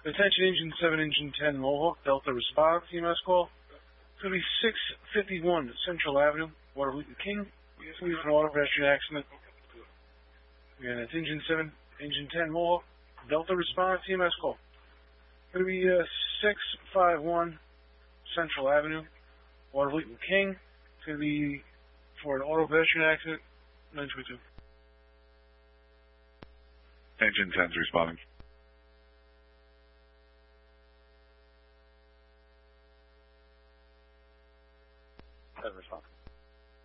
Attention Engine 7, Engine 10, Mohawk, Delta response, EMS call. It's going to be 651 Central Avenue, Waterloo King. It's going to be an auto pedestrian accident. Again, it's Engine 7, Engine 10, Mohawk, Delta response, EMS call. It's going to be 651 Central Avenue, Waterloo King. It's going to be for an auto pedestrian accident, 922. Engine 10's responding.